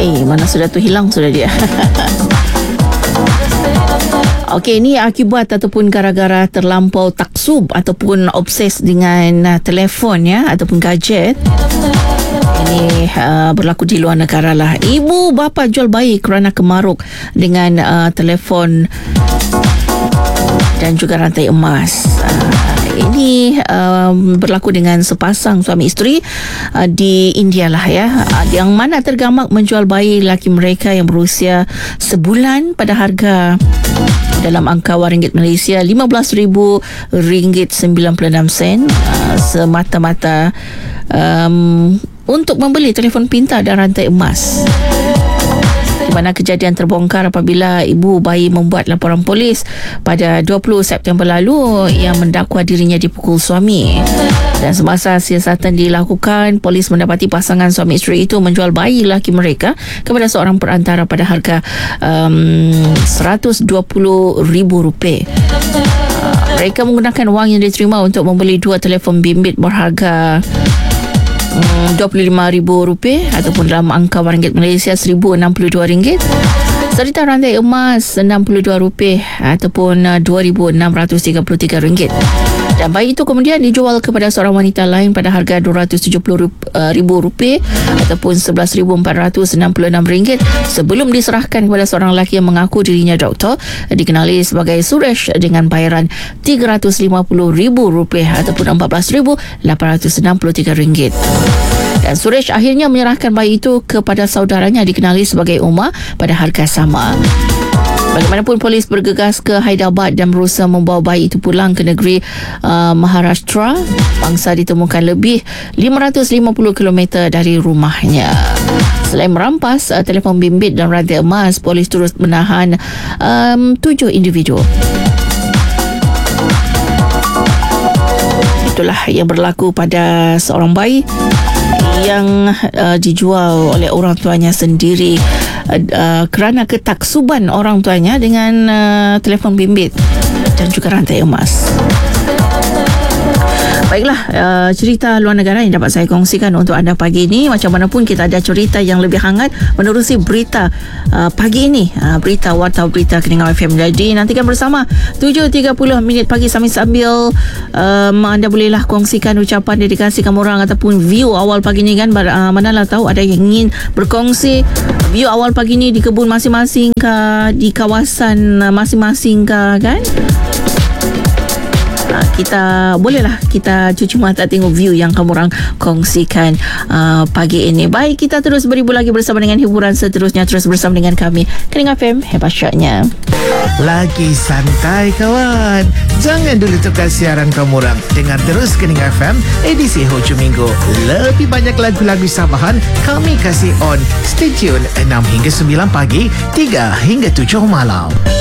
Mana sudah tu, hilang sudah dia. Okey, ini akibat ataupun gara-gara terlampau taksub ataupun obses dengan telefon ya, ataupun gadget. Ini berlaku di luar negara lah. Ibu bapa jual bayi kerana kemaruk dengan telefon dan juga rantai emas. Ini berlaku dengan sepasang suami isteri di India lah ya, yang mana tergamak menjual bayi lelaki mereka yang berusia sebulan pada harga dalam angka wang ringgit Malaysia RM15,000.96 semata-mata untuk membeli telefon pintar dan rantai emas. Di mana kejadian terbongkar apabila ibu bayi membuat laporan polis pada 20 September lalu yang mendakwa dirinya dipukul suami. Dan semasa siasatan dilakukan, polis mendapati pasangan suami isteri itu menjual bayi lelaki mereka kepada seorang perantara pada harga RM120,000. Mereka menggunakan wang yang diterima untuk membeli dua telefon bimbit berharga RM25,000 ataupun dalam angka wang ringgit Malaysia RM1,062, serta rantai emas RM62 ataupun RM2,633. Dan bayi itu kemudian dijual kepada seorang wanita lain pada harga RM270,000 ataupun RM11,466 sebelum diserahkan kepada seorang lelaki yang mengaku dirinya doktor, dikenali sebagai Suresh, dengan bayaran RM350,000 ataupun RM14,863. Dan Suresh akhirnya menyerahkan bayi itu kepada saudaranya dikenali sebagai Umar pada harga sama. Bagaimanapun, polis bergegas ke Hyderabad dan berusaha membawa bayi itu pulang ke negeri Maharashtra. Bangsa ditemukan lebih 550 km dari rumahnya. Selain merampas telefon bimbit dan rantai emas, polis terus menahan 7 individu. Itulah yang berlaku pada seorang bayi yang dijual oleh orang tuanya sendiri kerana ketaksuban orang tuanya dengan telefon bimbit dan juga rantai emas. Baiklah, cerita luar negara yang dapat saya kongsikan untuk anda pagi ini. Macam mana pun kita ada cerita yang lebih hangat menerusi berita pagi ini, berita Warta Berita Keningau FM. Jadi nantikan bersama 7.30 minit pagi sambil anda bolehlah kongsikan ucapan dedikasi kamu orang ataupun view awal pagi ini kan. Manalah tahu ada yang ingin berkongsi view awal pagi ini di kebun masing-masing ke, di kawasan masing-masing ke kan. Kita bolehlah kita cuci mata tengok view yang kamu orang kongsikan pagi ini. Baik, kita terus beribu lagi bersama dengan hiburan seterusnya. Terus bersama dengan kami Keningau FM, hebat syoknya. Lagi santai kawan, jangan dulu tukar siaran kamu orang. Dengar terus Keningau FM edisi hujung minggu. Lebih banyak lagu-lagu Sabahan kami kasih on. Stay tune 6 hingga 9 pagi, 3 hingga 7 malam.